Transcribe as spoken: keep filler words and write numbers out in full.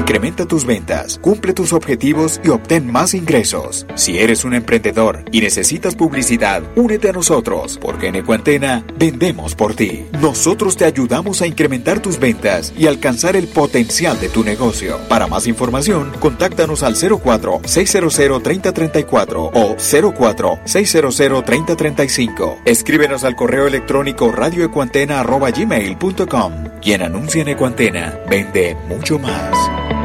Incrementa tus ventas, cumple tus objetivos y obtén más ingresos. Si eres un emprendedor y necesitas publicidad, únete a nosotros, porque en Ecuantena vendemos por ti. Nosotros te ayudamos a incrementar tus ventas y alcanzar el potencial de tu negocio. Para más información, contáctanos al cero cuatro, seis cero cero, tres cero tres cuatro o cero cuatro, seis cero cero, tres cero tres cinco. Escríbenos al correo electrónico radioecuantena arroba gmail punto com. Quien anuncia en Ecuantena vende mucho más.